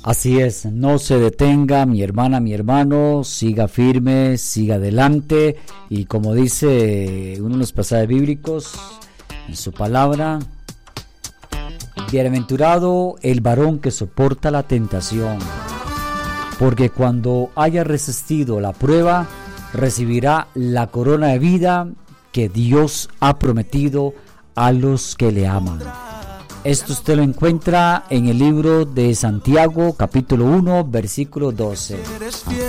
Así es, no se detenga, mi hermana, mi hermano, siga firme, siga adelante, y como dice uno de los pasajes bíblicos en su palabra, bienaventurado el varón que soporta la tentación, porque cuando haya resistido la prueba, recibirá la corona de vida que Dios ha prometido a los que le aman. Esto usted lo encuentra en el libro de Santiago, capítulo 1, versículo 12.